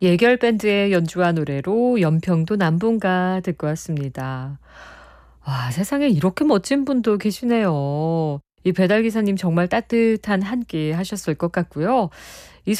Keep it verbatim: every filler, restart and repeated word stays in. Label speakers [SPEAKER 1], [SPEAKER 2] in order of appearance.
[SPEAKER 1] 예결 밴드의 연주와 노래로 연평도 남본가 듣고 왔습니다. 와, 세상에 이렇게 멋진 분도 계시네요. 이 배달 기사님 정말 따뜻한 한 끼 하셨을 것 같고요. 이